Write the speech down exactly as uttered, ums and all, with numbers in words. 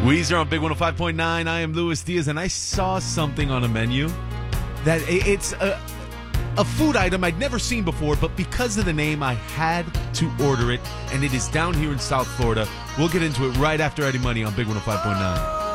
Weezer on Big one oh five point nine. I am Luis Diaz, and I saw something on a menu that i- it's a, a food item I'd never seen before, but because of the name, I had to order it, and it is down here in South Florida. We'll get into it right after Eddie Money on Big one oh five point nine.